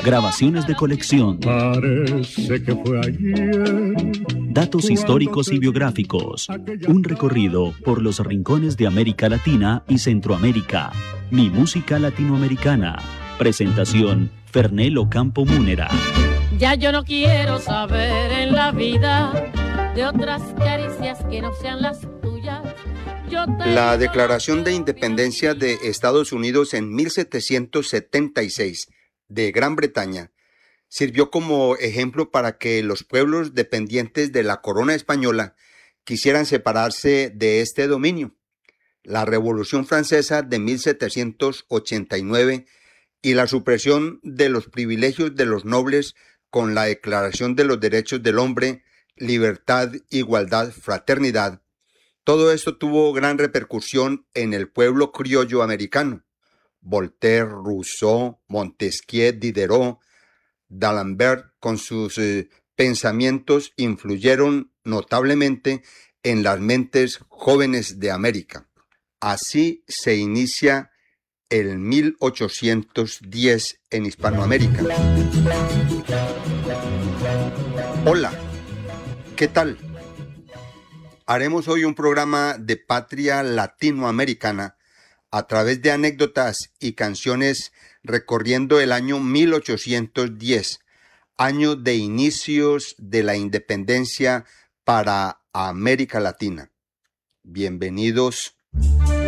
Grabaciones de colección. Parece que fue ayer. Datos históricos y biográficos. Un recorrido por los rincones de América Latina y Centroamérica. Mi música latinoamericana. Presentación, Fernel Ocampo Múnera. Ya yo no quiero saber en la vida de otras caricias que no sean las tuyas. La Declaración de Independencia de Estados Unidos en 1776 de Gran Bretaña sirvió como ejemplo para que los pueblos dependientes de la corona española quisieran separarse de este dominio. La Revolución Francesa de 1789 y la supresión de los privilegios de los nobles con la Declaración de los Derechos del Hombre, Libertad, Igualdad, Fraternidad. Todo esto tuvo gran repercusión en el pueblo criollo americano. Voltaire, Rousseau, Montesquieu, Diderot, D'Alembert, con sus pensamientos influyeron notablemente en las mentes jóvenes de América. Así se inicia el 1810 en Hispanoamérica. Hola, ¿qué tal? Haremos hoy un programa de patria latinoamericana a través de anécdotas y canciones recorriendo el año 1810, año de inicios de la independencia para América Latina. Bienvenidos.